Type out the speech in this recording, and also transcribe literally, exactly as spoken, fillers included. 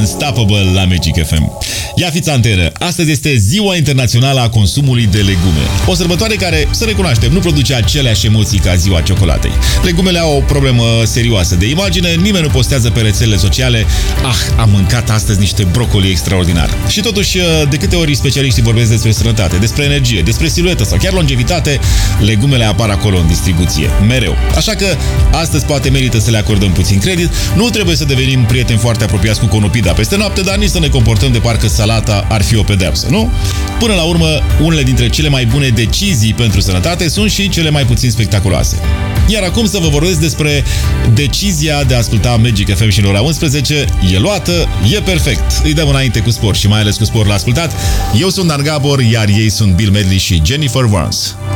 Unstoppable la Magic F M. Ia fiți antenă, astăzi este Ziua Internațională a Consumului de Legume. O sărbătoare care, să recunoaștem, nu produce aceleași emoții ca Ziua Ciocolatei. Legumele au o problemă serioasă de imagine, nimeni nu postează pe rețelele sociale: ah, am mâncat astăzi niște brocoli extraordinar. Și totuși, de câte ori specialiștii vorbesc despre sănătate, despre energie, despre siluetă sau chiar longevitate, legumele apar acolo în distribuție, mereu. Așa că astăzi poate merită să le acordăm puțin credit. Nu trebuie să devenim prieteni foarte apropiați cu conopida peste noapte, dar nici să ne comportăm de parcă salata ar fi o pedeapsă, nu? Până la urmă, unele dintre cele mai bune decizii pentru sănătate sunt și cele mai puțin spectaculoase. Iar acum să vă vorbesc despre decizia de a asculta Magic F M și în ora unsprezece. E luată, e perfect. Îi dăm înainte cu sport și mai ales cu sport la ascultat. Eu sunt Dan Gabor, iar ei sunt Bill Medley și Jennifer Warnes.